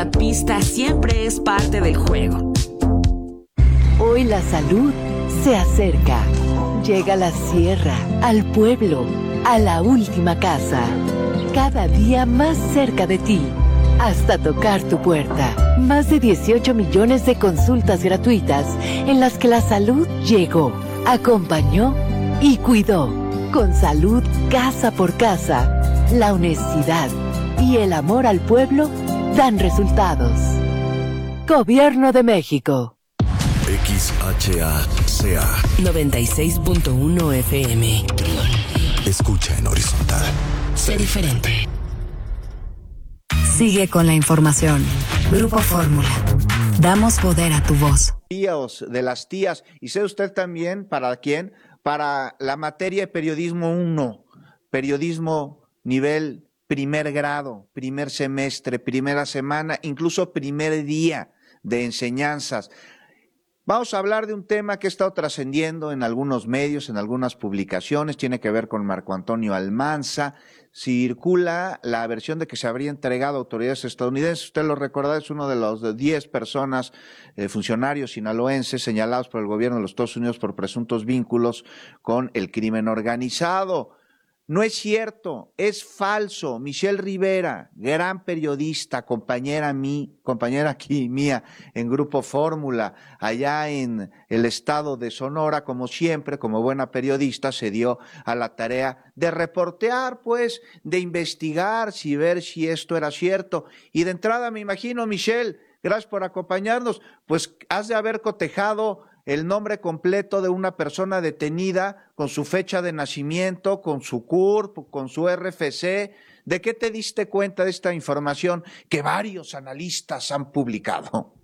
la pista siempre es parte del juego. Hoy la salud se acerca. Llega a la sierra, al pueblo, a la última casa. Cada día más cerca de ti, hasta tocar tu puerta. Más de 18 millones de consultas gratuitas en las que la salud llegó, acompañó y cuidó. Con salud casa por casa, la honestidad y el amor al pueblo dan resultados. Gobierno de México. XHACA 96.1 FM. Escucha en horizontal. Sé diferente. Sigue con la información. Grupo Fórmula. Damos poder a tu voz. Tíos de las tías. ¿Y sé usted también para quién? Para la materia de periodismo 1. Periodismo nivel primer grado, primer semestre, primera semana, incluso primer día de enseñanzas. Vamos a hablar de un tema que ha estado trascendiendo en algunos medios, en algunas publicaciones, tiene que ver con Marco Antonio Almanza. Circula la versión de que se habría entregado a autoridades estadounidenses. Usted lo recordará, es uno de los 10 personas, funcionarios sinaloenses señalados por el gobierno de los Estados Unidos por presuntos vínculos con el crimen organizado. No es cierto, es falso. Michelle Rivera, gran periodista, compañera aquí mía en Grupo Fórmula, allá en el estado de Sonora, como siempre, como buena periodista, se dio a la tarea de reportear, pues, de investigar, ver si esto era cierto. Y de entrada me imagino, Michelle, gracias por acompañarnos, pues has de haber cotejado el nombre completo de una persona detenida, con su fecha de nacimiento, con su CURP, con su RFC. ¿De qué te diste cuenta de esta información que varios analistas han publicado?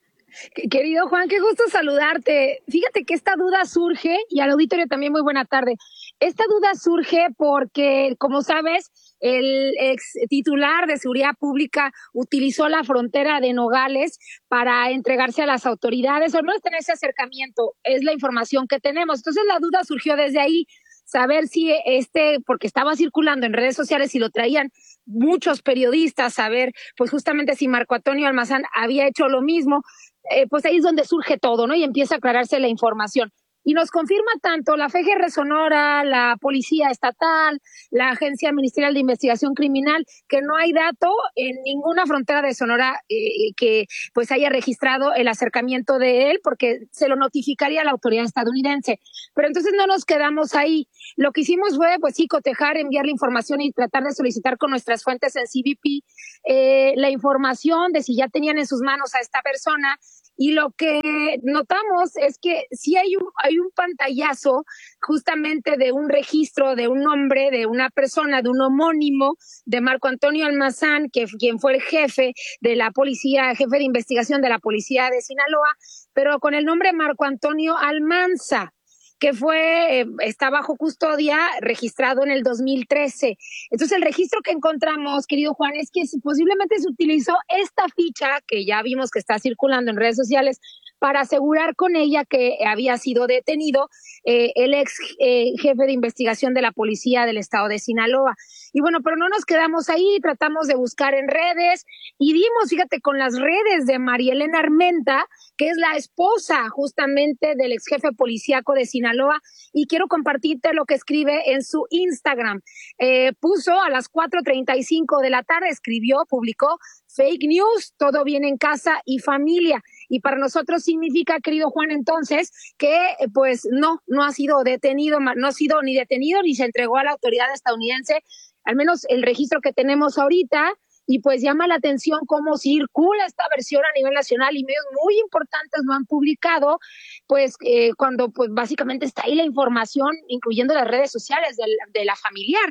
Querido Juan, qué gusto saludarte. Fíjate que esta duda surge, y al auditorio también muy buena tarde. Esta duda surge porque, como sabes, el ex titular de Seguridad Pública utilizó la frontera de Nogales para entregarse a las autoridades, o no tener ese acercamiento, es la información que tenemos. Entonces la duda surgió desde ahí, saber si porque estaba circulando en redes sociales y lo traían muchos periodistas, saber pues justamente si Marco Antonio Almazán había hecho lo mismo. Pues ahí es donde surge todo, ¿no? Y empieza a aclararse la información. Y nos confirma tanto la FGR Sonora, la Policía Estatal, la Agencia Ministerial de Investigación Criminal, que no hay dato en ninguna frontera de Sonora que pues haya registrado el acercamiento de él, porque se lo notificaría a la autoridad estadounidense. Pero entonces no nos quedamos ahí. Lo que hicimos fue, pues sí, cotejar, enviar la información y tratar de solicitar con nuestras fuentes en CBP la información de si ya tenían en sus manos a esta persona. Y lo que notamos es que sí hay un pantallazo justamente de un registro de un nombre, de una persona, de un homónimo de Marco Antonio Almazán, quien fue el jefe de la policía, jefe de investigación de la policía de Sinaloa, pero con el nombre Marco Antonio Almanza, que está bajo custodia, registrado en el 2013. Entonces, el registro que encontramos, querido Juan, es que posiblemente se utilizó esta ficha, que ya vimos que está circulando en redes sociales, para asegurar con ella que había sido detenido el ex jefe de investigación de la policía del estado de Sinaloa. Y bueno, pero no nos quedamos ahí, tratamos de buscar en redes y dimos, fíjate, con las redes de María Elena Armenta, que es la esposa justamente del ex jefe policíaco de Sinaloa, y quiero compartirte lo que escribe en su Instagram. Puso a las 4:35 de la tarde, publicó: fake news, todo bien en casa y familia. Y para nosotros significa, querido Juan, entonces, que pues no ha sido detenido, no ha sido ni detenido ni se entregó a la autoridad estadounidense, al menos el registro que tenemos ahorita. Y pues llama la atención cómo circula esta versión a nivel nacional, y medios muy importantes lo han publicado, pues cuando pues básicamente está ahí la información, incluyendo las redes sociales de la familiar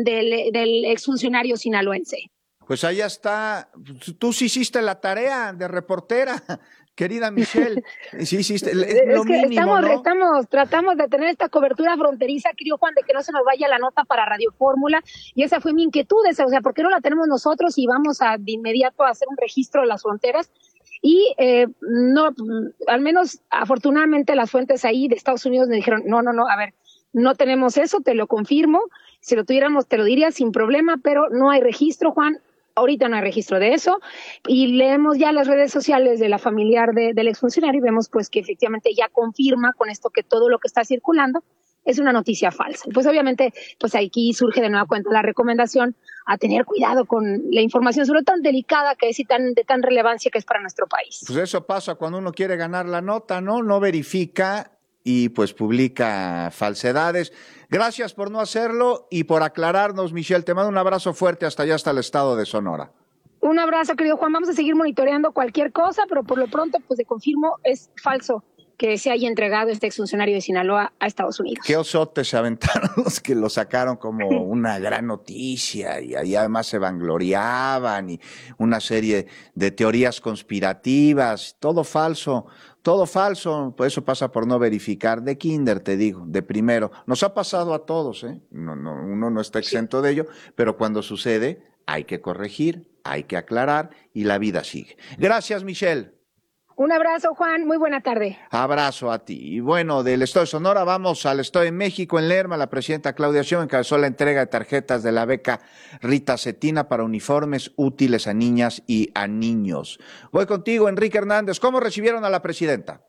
del exfuncionario sinaloense. Pues allá está, tú sí hiciste la tarea de reportera, querida Michelle, sí hiciste, es lo que mínimo, ¿no? Tratamos de tener esta cobertura fronteriza, querido Juan, de que no se nos vaya la nota para Radio Fórmula, y esa fue mi inquietud, o sea, ¿por qué no la tenemos nosotros y vamos de inmediato a hacer un registro de las fronteras? Y no, al menos afortunadamente las fuentes ahí de Estados Unidos me dijeron, no, a ver, no tenemos eso, te lo confirmo, si lo tuviéramos te lo diría sin problema, pero no hay registro, Juan. Ahorita no hay registro de eso y leemos ya las redes sociales de la familiar del exfuncionario y vemos pues que efectivamente ya confirma con esto que todo lo que está circulando es una noticia falsa. Pues obviamente pues aquí surge de nueva cuenta la recomendación a tener cuidado con la información, sobre todo tan delicada que es y de tan relevancia que es para nuestro país. Pues eso pasa cuando uno quiere ganar la nota, ¿no? No verifica y pues publica falsedades. Gracias por no hacerlo y por aclararnos, Michelle. Te mando un abrazo fuerte hasta allá, hasta el estado de Sonora. Un abrazo, querido Juan. Vamos a seguir monitoreando cualquier cosa, pero por lo pronto, pues te confirmo, es falso que se haya entregado este exfuncionario de Sinaloa a Estados Unidos. Qué osotes se aventaron los que lo sacaron como una gran noticia y ahí además se vangloriaban y una serie de teorías conspirativas, todo falso, pues eso pasa por no verificar, de kinder te digo, de primero. Nos ha pasado a todos, uno no está exento de ello, pero cuando sucede hay que corregir, hay que aclarar y la vida sigue. Gracias, Michelle. Un abrazo, Juan. Muy buena tarde. Abrazo a ti. Y bueno, del Estado de Sonora vamos al Estado de México. En Lerma, la presidenta Claudia Sheinbaum encabezó la entrega de tarjetas de la beca Rita Cetina para uniformes útiles a niñas y a niños. Voy contigo, Enrique Hernández. ¿Cómo recibieron a la presidenta?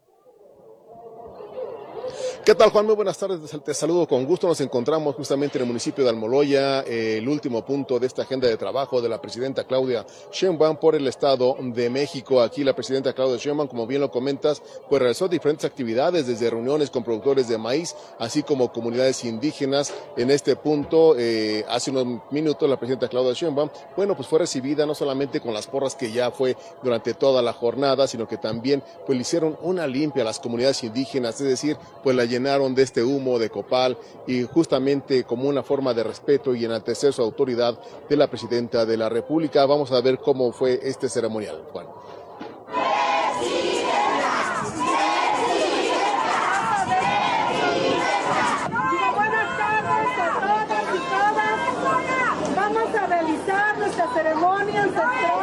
¿Qué tal, Juan? Muy buenas tardes, te saludo con gusto. Nos encontramos justamente en el municipio de Almoloya, el último punto de esta agenda de trabajo de la presidenta Claudia Sheinbaum por el Estado de México. Aquí la presidenta Claudia Sheinbaum, como bien lo comentas, pues realizó diferentes actividades, desde reuniones con productores de maíz, así como comunidades indígenas. En este punto, hace unos minutos, la presidenta Claudia Sheinbaum, bueno, pues fue recibida no solamente con las porras que ya fue durante toda la jornada, sino que también pues le hicieron una limpia a las comunidades indígenas, es decir, pues la llenaron de este humo de copal y justamente como una forma de respeto y enaltecer su autoridad de la presidenta de la República. Vamos a ver cómo fue este ceremonial, Juan. Buenas tardes a todas y todas. Vamos a realizar nuestra ceremonia ancestral.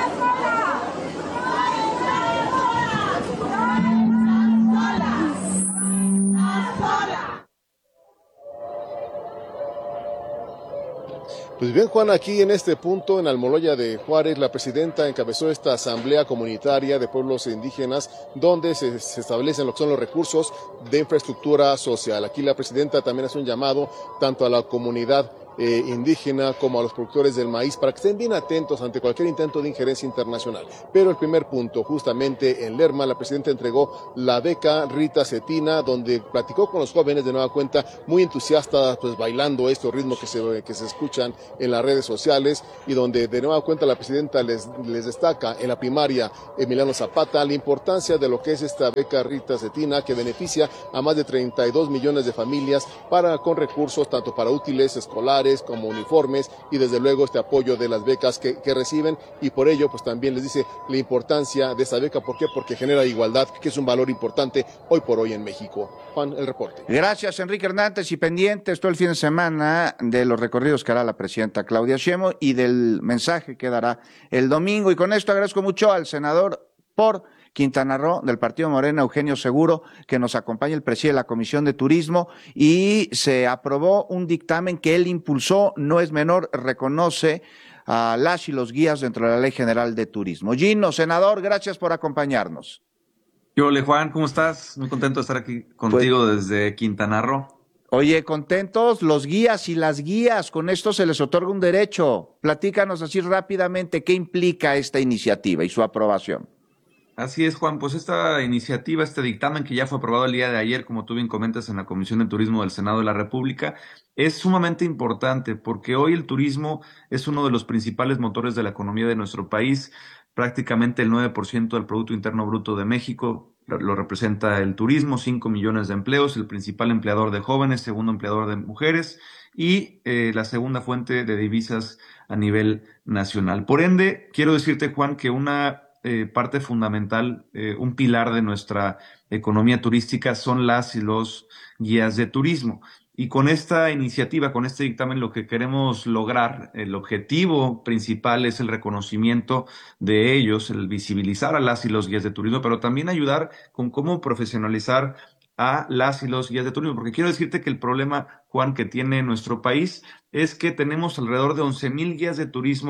Pues bien, Juan, aquí en este punto, en Almoloya de Juárez, la presidenta encabezó esta asamblea comunitaria de pueblos indígenas donde se establecen lo que son los recursos de infraestructura social. Aquí la presidenta también hace un llamado tanto a la comunidad indígena como a los productores del maíz para que estén bien atentos ante cualquier intento de injerencia internacional. Pero el primer punto, justamente en Lerma, la presidenta entregó la beca Rita Cetina, donde platicó con los jóvenes de nueva cuenta, muy entusiastas, pues bailando estos ritmos que se escuchan en las redes sociales, y donde de nueva cuenta la presidenta les destaca en la primaria Emiliano Zapata la importancia de lo que es esta beca Rita Cetina, que beneficia a más de 32 millones de familias con recursos tanto para útiles escolares como uniformes y desde luego este apoyo de las becas que reciben, y por ello pues también les dice la importancia de esta beca. ¿Por qué? Porque genera igualdad, que es un valor importante hoy por hoy en México. Juan, el reporte. Gracias, Enrique Hernández, y pendientes todo el fin de semana de los recorridos que hará la presidenta Claudia Sheinbaum y del mensaje que dará el domingo. Y con esto agradezco mucho al senador por Quintana Roo del Partido Morena, Eugenio Seguro, que nos acompaña, el presidente de la Comisión de Turismo, y se aprobó un dictamen que él impulsó, no es menor, reconoce a las y los guías dentro de la Ley General de Turismo. Gino, senador, gracias por acompañarnos. Hola, Juan, ¿cómo estás? Muy contento de estar aquí contigo desde Quintana Roo. Oye, contentos los guías y las guías, con esto se les otorga un derecho. Platícanos así rápidamente qué implica esta iniciativa y su aprobación. Así es, Juan, pues esta iniciativa, este dictamen que ya fue aprobado el día de ayer, como tú bien comentas, en la Comisión de Turismo del Senado de la República, es sumamente importante porque hoy el turismo es uno de los principales motores de la economía de nuestro país. Prácticamente el 9% del Producto Interno Bruto de México lo representa el turismo, 5 millones de empleos, el principal empleador de jóvenes, segundo empleador de mujeres y la segunda fuente de divisas a nivel nacional. Por ende, quiero decirte, Juan, que una parte fundamental, un pilar de nuestra economía turística son las y los guías de turismo. Y con esta iniciativa, con este dictamen, lo que queremos lograr, el objetivo principal es el reconocimiento de ellos, el visibilizar a las y los guías de turismo, pero también ayudar con cómo profesionalizar a las y los guías de turismo, porque quiero decirte que el problema, Juan, que tiene nuestro país es que tenemos alrededor de 11,000 guías de turismo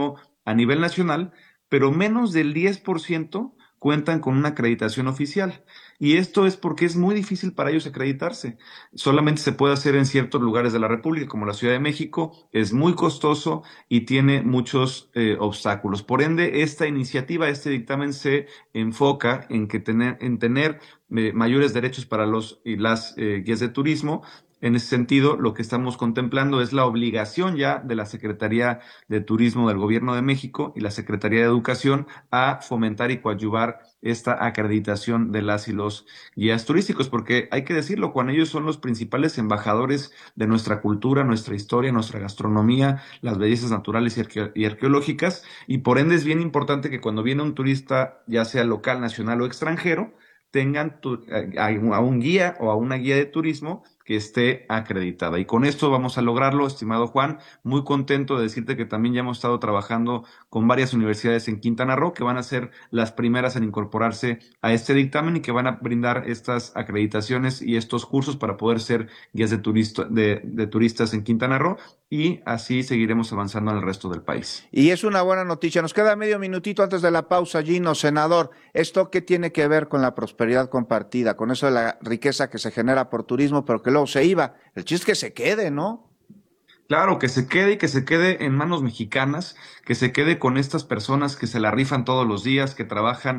a nivel nacional, pero menos del 10% cuentan con una acreditación oficial. Y esto es porque es muy difícil para ellos acreditarse. Solamente se puede hacer en ciertos lugares de la República, como la Ciudad de México, es muy costoso y tiene muchos obstáculos. Por ende, esta iniciativa, este dictamen se enfoca en tener mayores derechos para los y las guías de turismo. En ese sentido, lo que estamos contemplando es la obligación ya de la Secretaría de Turismo del Gobierno de México y la Secretaría de Educación a fomentar y coadyuvar esta acreditación de las y los guías turísticos, porque hay que decirlo, Juan, ellos son los principales embajadores de nuestra cultura, nuestra historia, nuestra gastronomía, las bellezas naturales y arqueológicas, y por ende es bien importante que cuando viene un turista, ya sea local, nacional o extranjero, tengan a un guía o a una guía de turismo que esté acreditada. Y con esto vamos a lograrlo, estimado Juan. Muy contento de decirte que también ya hemos estado trabajando con varias universidades en Quintana Roo que van a ser las primeras en incorporarse a este dictamen y que van a brindar estas acreditaciones y estos cursos para poder ser guías de turistas en Quintana Roo, y así seguiremos avanzando en el resto del país. Y es una buena noticia. Nos queda medio minutito antes de la pausa, Gino, senador. ¿Esto qué tiene que ver con la prosperidad compartida, con eso de la riqueza que se genera por turismo, pero que luego se iba? El chiste es que se quede, ¿no? Claro, que se quede y que se quede en manos mexicanas, que se quede con estas personas que se la rifan todos los días, que trabajan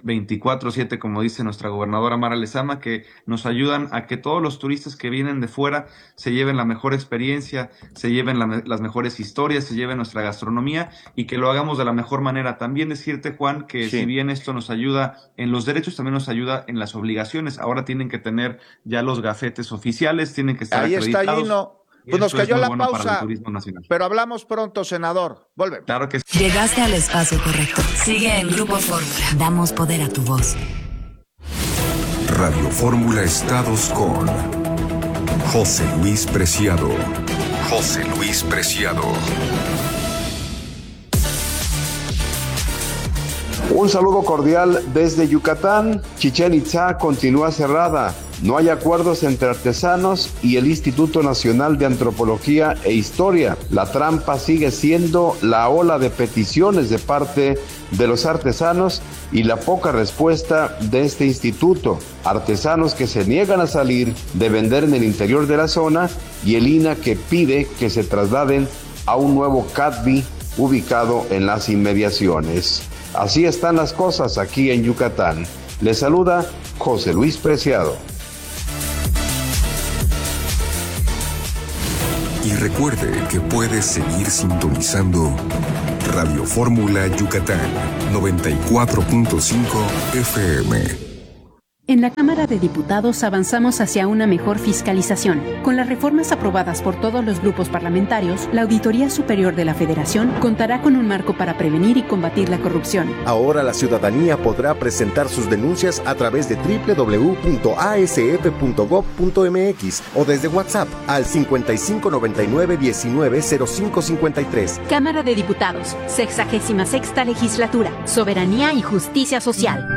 24/7, como dice nuestra gobernadora Mara Lezama, que nos ayudan a que todos los turistas que vienen de fuera se lleven la mejor experiencia, se lleven las mejores historias, se lleven nuestra gastronomía y que lo hagamos de la mejor manera. También decirte, Juan, que si bien esto nos ayuda en los derechos, también nos ayuda en las obligaciones. Ahora tienen que tener ya los gafetes oficiales, tienen que estar acreditados. Ahí está, Gino. Pues nos cayó la pausa, pero hablamos pronto, senador. Volvemos. Claro que sí. Llegaste al espacio correcto. Sigue en Grupo Fórmula. Damos poder a tu voz. Radio Fórmula Estados con José Luis Preciado. José Luis Preciado. Un saludo cordial desde Yucatán. Chichén Itzá continúa cerrada. No hay acuerdos entre artesanos y el Instituto Nacional de Antropología e Historia. La trampa sigue siendo la ola de peticiones de parte de los artesanos y la poca respuesta de este instituto. Artesanos que se niegan a salir de vender en el interior de la zona y el INAH que pide que se trasladen a un nuevo CADVI ubicado en las inmediaciones. Así están las cosas aquí en Yucatán. Les saluda José Luis Preciado. Y recuerde que puede seguir sintonizando Radio Fórmula Yucatán 94.5 FM. En la Cámara de Diputados avanzamos hacia una mejor fiscalización. Con las reformas aprobadas por todos los grupos parlamentarios, la Auditoría Superior de la Federación contará con un marco para prevenir y combatir la corrupción. Ahora la ciudadanía podrá presentar sus denuncias a través de www.asf.gov.mx o desde WhatsApp al 5599-190553. Cámara de Diputados, 66ª Legislatura, Soberanía y Justicia Social.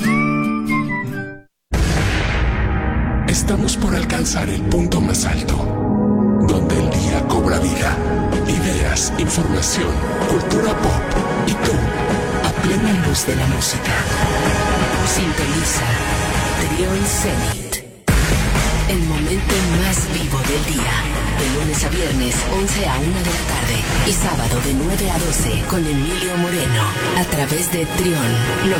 Estamos por alcanzar el punto más alto, donde el día cobra vida. Ideas, información, cultura pop y tú, a plena luz de la música. Sintoniza Trión Zenit. El momento más vivo del día. De lunes a viernes, 11 a 1 de la tarde. Y sábado de 9 a 12 con Emilio Moreno. A través de Trión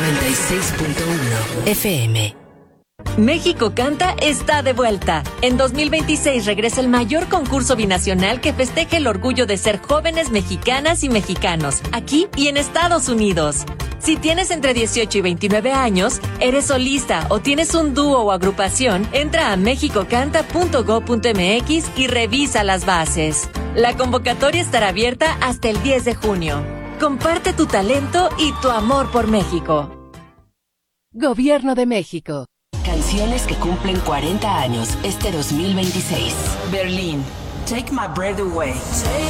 96.1 FM. México Canta está de vuelta. En 2026 regresa el mayor concurso binacional que festeje el orgullo de ser jóvenes mexicanas y mexicanos, aquí y en Estados Unidos. Si tienes entre 18 y 29 años, eres solista o tienes un dúo o agrupación, entra a mexicocanta.gov.mx y revisa las bases. La convocatoria estará abierta hasta el 10 de junio. Comparte tu talento y tu amor por México. Gobierno de México. Canciones que cumplen 40 años este 2026. Berlín, Take My Breath Away.